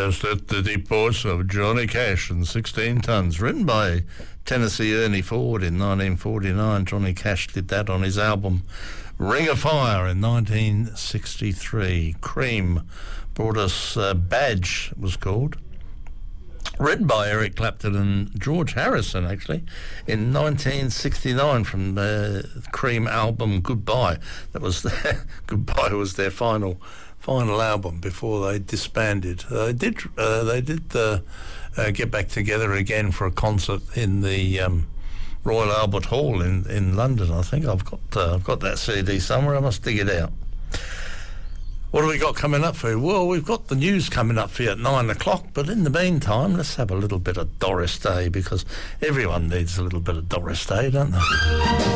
Set the Deep Voice of Johnny Cash and 16 Tons, written by Tennessee Ernie Ford in 1949. Johnny Cash did that on his album Ring of Fire in 1963. Cream brought us Badge, it was called. Written by Eric Clapton and George Harrison, actually, in 1969 from the Cream album Goodbye. That was Goodbye was their final album before they disbanded. They did get back together again for a concert in the Royal Albert Hall in London. I think I've got that CD somewhere. I must dig it out. What have we got coming up for you? Well, we've got the news coming up for you at 9 o'clock, but in the meantime, let's have a little bit of Doris Day, because everyone needs a little bit of Doris Day, don't they?